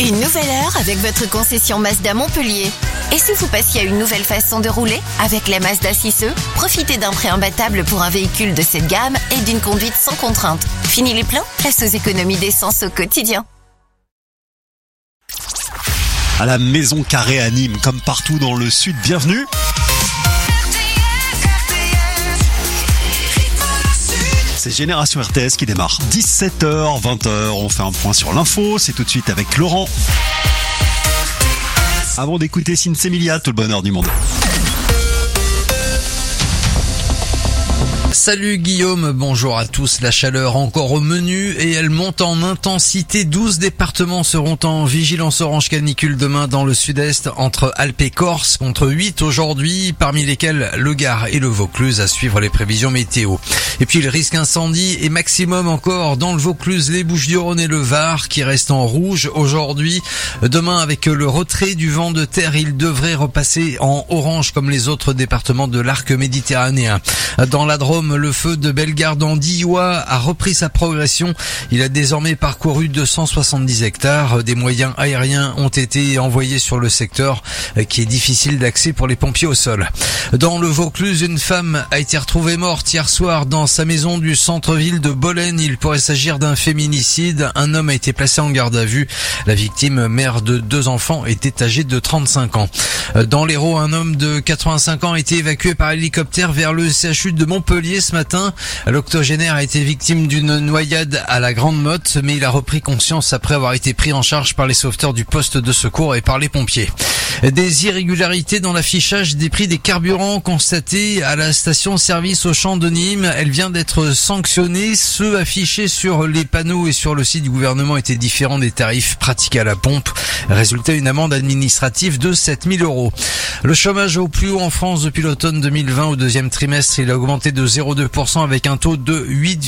Une nouvelle heure avec votre concession Mazda Montpellier. Et si vous passiez à une nouvelle façon de rouler? Avec la Mazda 6e, profitez d'un prêt imbattable pour un véhicule de cette gamme et d'une conduite sans contrainte. Fini les plans, place aux économies d'essence au quotidien. À la Maison Carrée à Nîmes, comme partout dans le sud, bienvenue. C'est Génération RTS qui démarre 17h, 20h, on fait un point sur l'info, c'est tout de suite avec Laurent. Avant d'écouter Sinsemilia, tout le bonheur du monde. Salut Guillaume, bonjour à tous. La chaleur encore au menu et elle monte en intensité. 12 départements seront en vigilance orange canicule demain dans le sud-est entre Alpes et Corse, contre 8 aujourd'hui, parmi lesquels le Gard et le Vaucluse, à suivre les prévisions météo. Et puis le risque incendie est maximum encore dans le Vaucluse, les Bouches-du-Rhône et le Var qui restent en rouge aujourd'hui. Demain, avec le retrait du vent de terre, il devrait repasser en orange comme les autres départements de l'arc méditerranéen. Dans la Drôme, le feu de Bellegarde en Diois a repris sa progression. Il a désormais parcouru 270 hectares. Des moyens aériens ont été envoyés sur le secteur qui est difficile d'accès pour les pompiers au sol. Dans le Vaucluse, une femme a été retrouvée morte hier soir dans sa maison du centre-ville de Bolène. Il pourrait s'agir d'un féminicide. Un homme a été placé en garde à vue. La victime, mère de 2 enfants, était âgée de 35 ans. Dans l'Hérault, un homme de 85 ans a été évacué par hélicoptère vers le CHU de Montpellier ce matin. L'octogénaire a été victime d'une noyade à la Grande Motte, mais il a repris conscience après avoir été pris en charge par les sauveteurs du poste de secours et par les pompiers. Des irrégularités dans l'affichage des prix des carburants constatés à la station-service Auchan de Nîmes. Elle vient d'être sanctionnée. Ceux affichés sur les panneaux et sur le site du gouvernement étaient différents des tarifs pratiqués à la pompe. Résultat, une amende administrative de 7 000 €. Le chômage au plus haut en France depuis l'automne 2020. Au deuxième trimestre, il a augmenté de 0,2% avec un taux de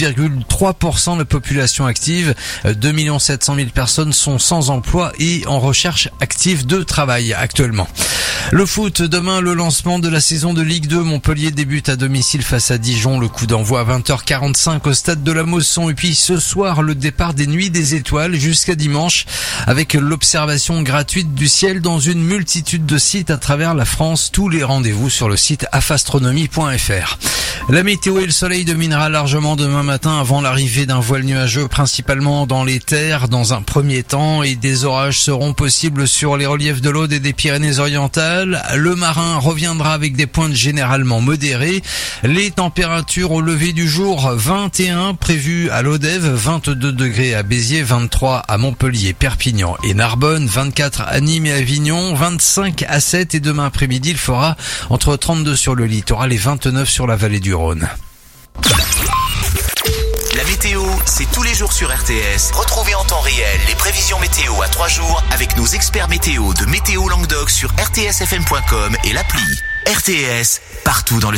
8,3% de population active. 2 700 000 personnes sont sans emploi et en recherche active de travail actuellement. Le foot, demain, le lancement de la saison de Ligue 2. Montpellier débute à domicile face à Dijon. Le coup d'envoi à 20h45 au stade de la Mosson. Et puis ce soir, le départ des Nuits des Étoiles jusqu'à dimanche avec l'observation gratuite du ciel dans une multitude de sites à travers la France. Tous les rendez-vous sur le site afastronomie.fr. La météo et le soleil dominera largement demain matin avant l'arrivée d'un voile nuageux, principalement dans les terres dans un premier temps, et des orages seront possibles sur les reliefs de l'Aude et des Pyrénées-Orientales. Le marin reviendra avec des pointes généralement modérées. Les températures au lever du jour, 21 prévues à Lodève, 22 degrés à Béziers, 23 à Montpellier, Perpignan et Narbonne, 24 à Nîmes et Avignon, 25 à 7 et demain après-midi il fera entre 32 sur le littoral et 29 sur la vallée du Rhône. La météo, c'est tous les jours sur RTS. Retrouvez en temps réel les prévisions météo à 3 jours avec nos experts météo de Météo Languedoc sur rtsfm.com et l'appli. RTS, partout dans le